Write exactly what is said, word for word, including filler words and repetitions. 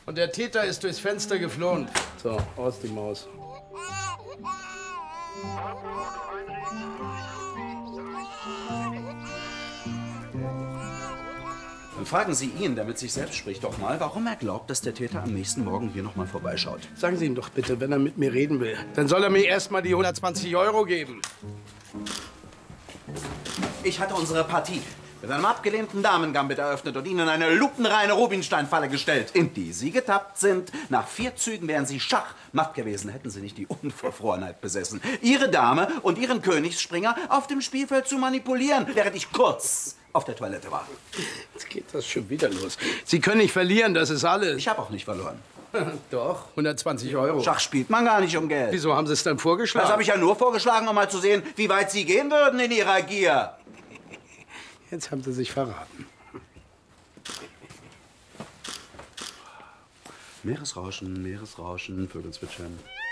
Und der Täter ist durchs Fenster geflohen. So, aus die Maus. Dann fragen Sie ihn, der mit sich selbst spricht, doch mal, warum er glaubt, dass der Täter am nächsten Morgen hier noch mal vorbeischaut. Sagen Sie ihm doch bitte, wenn er mit mir reden will, dann soll er mir erst mal die hundertzwanzig Euro geben. Ich hatte unsere Partie mit einem abgelehnten Damengambit eröffnet und Ihnen eine lupenreine Rubinstein-Falle gestellt, in die Sie getappt sind. Nach vier Zügen wären Sie schachmatt gewesen, hätten Sie nicht die Unverfrorenheit besessen, Ihre Dame und Ihren Königsspringer auf dem Spielfeld zu manipulieren, während ich kurz auf der Toilette war. Jetzt geht das schon wieder los. Sie können nicht verlieren, das ist alles. Ich habe auch nicht verloren. Doch, hundertzwanzig Euro. Schach spielt man gar nicht um Geld. Wieso haben Sie es dann vorgeschlagen? Das habe ich ja nur vorgeschlagen, um mal zu sehen, wie weit Sie gehen würden in Ihrer Gier. Jetzt haben Sie sich verraten. Meeresrauschen, Meeresrauschen, Vögel zwitschern.